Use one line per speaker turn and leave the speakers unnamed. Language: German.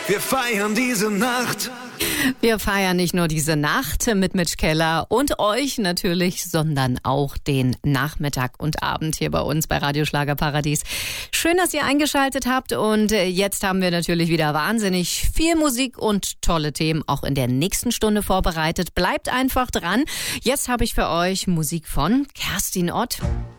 Wir feiern diese Nacht.
Wir feiern nicht nur diese Nacht mit Mitch Keller und euch natürlich, sondern auch den Nachmittag und Abend hier bei uns bei Radio Schlagerparadies. Schön, dass ihr eingeschaltet habt und jetzt haben wir natürlich wieder wahnsinnig viel Musik und tolle Themen auch in der nächsten Stunde vorbereitet. Bleibt einfach dran. Jetzt habe ich für euch Musik von Kerstin Ott.